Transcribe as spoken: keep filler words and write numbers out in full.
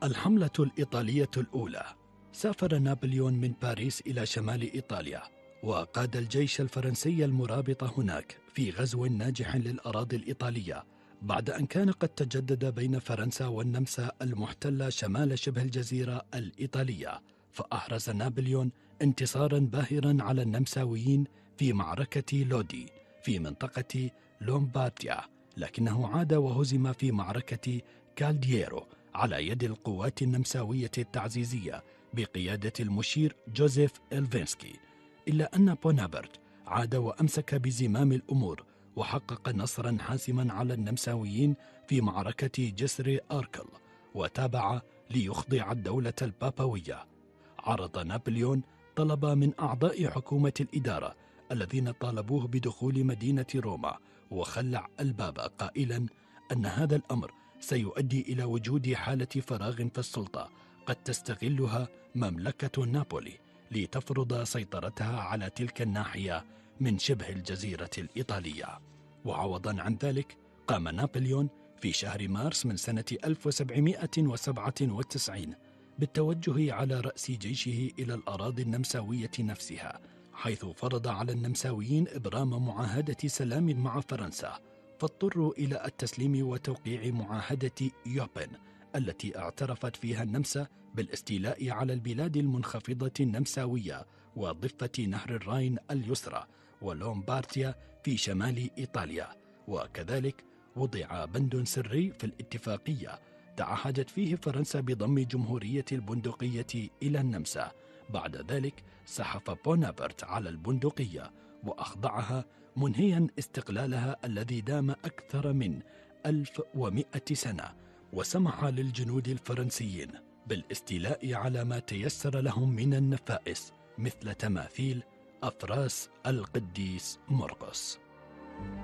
الحملة الإيطالية الأولى. سافر نابليون من باريس إلى شمال إيطاليا، وقاد الجيش الفرنسي المرابط هناك في غزو ناجح للأراضي الإيطالية، بعد أن كان قد تجدد بين فرنسا والنمسا المحتلة شمال شبه الجزيرة الإيطالية. فأحرز نابليون انتصارا باهرا على النمساويين في معركة لودي في منطقة لومبارديا، لكنه عاد وهزم في معركة كالدييرو على يد القوات النمساوية التعزيزية بقيادة المشير جوزيف إلفينسكي. إلا أن بونابرت عاد وأمسك بزمام الأمور، وحقق نصرا حاسما على النمساويين في معركة جسر أركل، وتابع ليخضع الدولة البابوية. عرض نابليون طلب من أعضاء حكومة الإدارة الذين طالبوه بدخول مدينة روما، وخلع الباب قائلا أن هذا الأمر سيؤدي إلى وجود حالة فراغ في السلطة قد تستغلها مملكة نابولي لتفرض سيطرتها على تلك الناحية من شبه الجزيرة الإيطالية. وعوضا عن ذلك قام نابليون في شهر مارس من سنة ألف وسبعمائة وسبعة وتسعين بالتوجه على رأس جيشه إلى الأراضي النمساوية نفسها، حيث فرض على النمساويين إبرام معاهدة سلام مع فرنسا، فاضطروا إلى التسليم وتوقيع معاهدة يوبن التي اعترفت فيها النمسا بالاستيلاء على البلاد المنخفضة النمساوية وضفة نهر الراين اليسرى ولومبارديا في شمال إيطاليا. وكذلك وضع بند سري في الاتفاقية تعهدت فيه فرنسا بضم جمهورية البندقية إلى النمسا. بعد ذلك سحف بونابرت على البندقية وأخضعها، منهيا استقلالها الذي دام أكثر من ألف ومئة سنة، وسمح للجنود الفرنسيين بالاستيلاء على ما تيسر لهم من النفائس مثل تماثيل أفراس القديس مرقس.